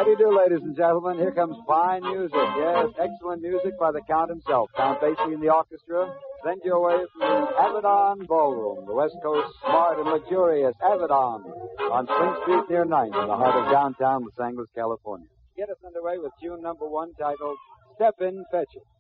How do you do, ladies and gentlemen? Here comes fine music. Yes, excellent music by the Count himself. Count Basie in the orchestra. Send you away from the Avedon Ballroom, the West Coast smart and luxurious Avedon on Spring Street near 9th in the heart of downtown Los Angeles, California. Get us underway with tune number 1 titled Step In, Fetch It.